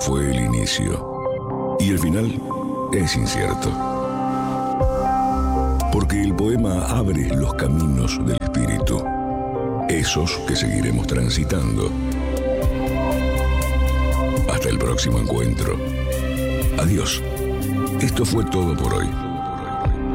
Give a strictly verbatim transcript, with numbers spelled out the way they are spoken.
fue el inicio y el final es incierto. Porque el poema abre los caminos del espíritu, esos que seguiremos transitando. Hasta el próximo encuentro. Adiós. Esto fue todo por hoy.